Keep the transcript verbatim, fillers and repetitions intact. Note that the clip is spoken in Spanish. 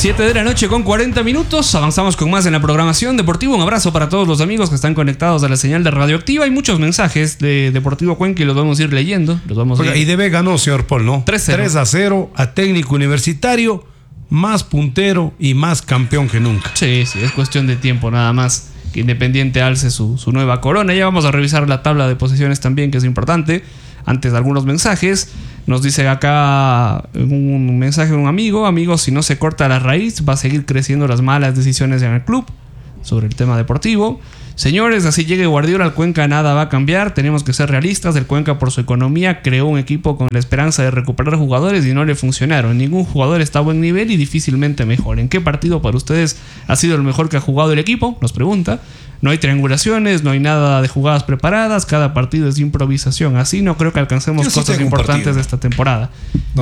siete de la noche con cuarenta minutos. Avanzamos con más en la programación Deportivo. Un abrazo para todos los amigos que están conectados a la señal de Radioactiva. Hay muchos mensajes de Deportivo Cuenca y los vamos a ir leyendo. Los vamos a ir. Y de B ganó, señor Paul, ¿no? tres cero. tres a cero a Técnico Universitario, más puntero y más campeón que nunca. Sí, sí, es cuestión de tiempo nada más que Independiente alce su, su nueva corona. Ya vamos a revisar la tabla de posiciones también, que es importante. Antes de algunos mensajes, nos dice acá un mensaje de un amigo: amigo, si no se corta la raíz, va a seguir creciendo las malas decisiones en el club sobre el tema deportivo. Señores, así llegue Guardiola al Cuenca, nada va a cambiar. Tenemos que ser realistas. El Cuenca, por su economía, creó un equipo con la esperanza de recuperar jugadores y no le funcionaron. Ningún jugador está a buen nivel y difícilmente mejor. ¿En qué partido para ustedes ha sido el mejor que ha jugado el equipo? Nos pregunta. No hay triangulaciones, no hay nada de jugadas preparadas. Cada partido es de improvisación. Así no creo que alcancemos Yo sí cosas tengo un importantes partido. de esta temporada.